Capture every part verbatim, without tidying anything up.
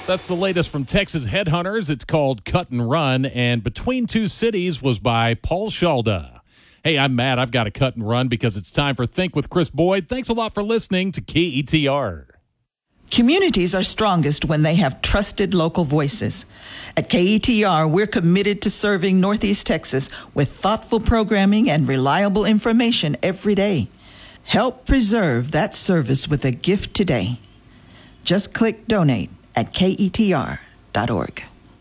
That's the latest from Texas Headhunters. It's called Cut and Run, and Between Two Cities was by Paul Shalda. Hey, I'm Matt. I've got to cut and run because it's time for Think with Chris Boyd. Thanks a lot for listening to K E T R. Communities are strongest when they have trusted local voices. At K E T R, we're committed to serving Northeast Texas with thoughtful programming and reliable information every day. Help preserve that service with a gift today. Just click donate at K E T R dot org.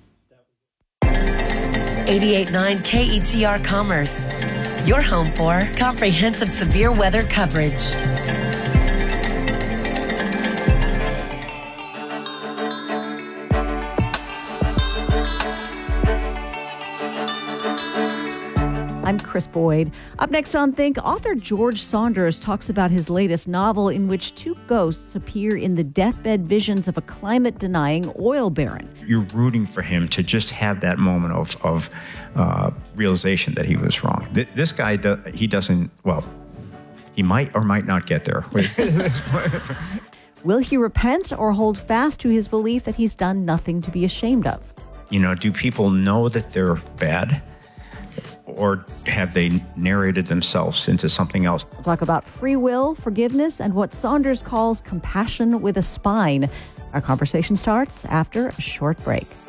eighty-eight point nine K E T R Commerce, your home for comprehensive severe weather coverage. I'm Chris Boyd. Up next on Think, author George Saunders talks about his latest novel in which two ghosts appear in the deathbed visions of a climate-denying oil baron. You're rooting for him to just have that moment of, of uh, realization that he was wrong. Th- this guy, do- he doesn't, well, he might or might not get there. Will he repent or hold fast to his belief that he's done nothing to be ashamed of? You know, do people know that they're bad? Or have they narrated themselves into something else? We'll talk about free will, forgiveness, and what Saunders calls compassion with a spine. Our conversation starts after a short break.